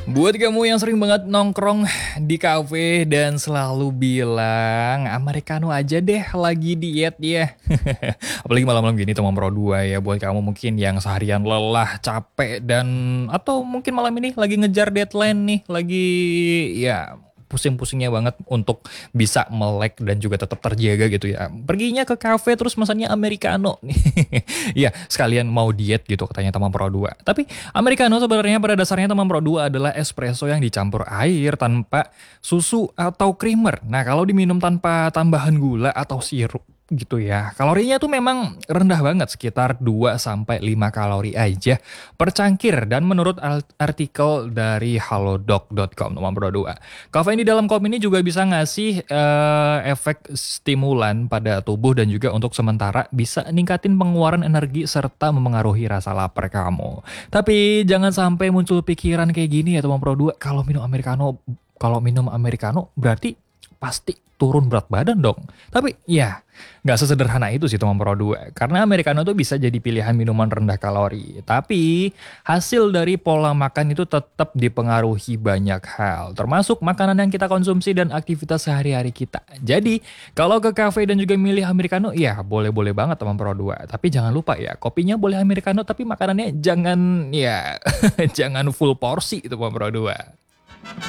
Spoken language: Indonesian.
Buat kamu yang sering banget nongkrong di kafe dan selalu bilang americano aja deh lagi diet ya. Apalagi malam-malam gini teman Pro 2 ya buat kamu mungkin yang seharian lelah, capek dan atau mungkin malam ini lagi ngejar deadline nih, lagi ya pusing-pusingnya banget untuk bisa melek dan juga tetap terjaga gitu ya. Perginya ke kafe terus pesannya americano. Iya, sekalian mau diet gitu katanya teman Pro 2. Tapi americano sebenarnya pada dasarnya teman Pro 2 adalah espresso yang dicampur air tanpa susu atau creamer. Nah, kalau diminum tanpa tambahan gula atau sirup gitu ya. Kalorinya tuh memang rendah banget, sekitar 2 sampai 5 kalori aja per cangkir dan menurut artikel dari halodoc.com nomor Pro 2. Kafein di dalam kopi ini juga bisa ngasih efek stimulan pada tubuh dan juga untuk sementara bisa ningkatin pengeluaran energi serta memengaruhi rasa lapar kamu. Tapi jangan sampai muncul pikiran kayak gini ya teman Pro 2, kalau minum americano berarti pasti turun berat badan dong. Tapi ya, nggak sesederhana itu sih teman Pro 2. Karena americano tuh bisa jadi pilihan minuman rendah kalori. Tapi hasil dari pola makan itu tetap dipengaruhi banyak hal. Termasuk makanan yang kita konsumsi dan aktivitas sehari-hari kita. Jadi, kalau ke cafe dan juga milih americano, ya boleh-boleh banget teman Pro 2. Tapi jangan lupa ya, kopinya boleh americano tapi makanannya jangan ya jangan full porsi teman Pro 2.